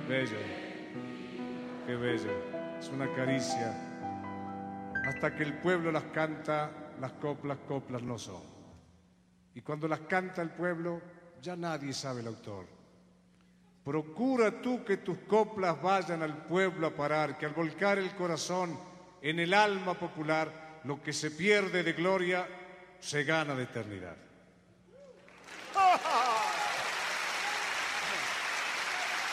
Bello, qué bello, es una caricia. Hasta que el pueblo las canta, las coplas, coplas no son. Y cuando las canta el pueblo, ya nadie sabe el autor. Procura tú que tus coplas vayan al pueblo a parar, que al volcar el corazón en el alma popular, lo que se pierde de gloria se gana de eternidad.